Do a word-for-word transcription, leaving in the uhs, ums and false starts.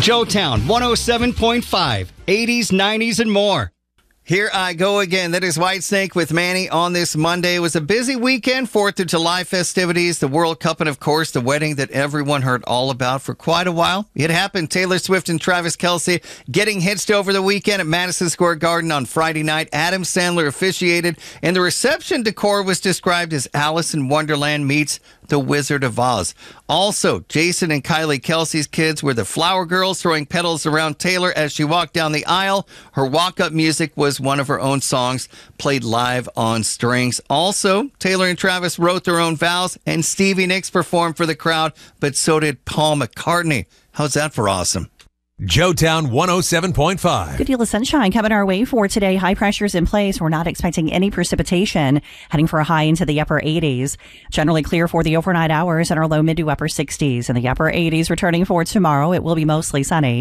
Joetown one oh seven point five, eighties, nineties, and more. Here I go again. That is Whitesnake with Manny on this Monday. It was a busy weekend, fourth of July festivities, the World Cup, and, of course, the wedding that everyone heard all about for quite a while. It happened. Taylor Swift and Travis Kelce getting hitched over the weekend at Madison Square Garden on Friday night. Adam Sandler officiated, and the reception decor was described as Alice in Wonderland meets The Wizard of Oz. Also, Jason and Kylie Kelce's kids were the flower girls throwing petals around Taylor as she walked down the aisle. Her walk-up music was one of her own songs played live on strings. Also, Taylor and Travis wrote their own vows, and Stevie Nicks performed for the crowd, but so did Paul McCartney. How's that for awesome? Joetown one oh seven point five. Good deal of sunshine coming our way for today. High pressure's in place. We're not expecting any precipitation. Heading for a high into the upper eighties. Generally clear for the overnight hours and our low mid to upper sixties. And the upper eighties returning for tomorrow. It will be mostly sunny.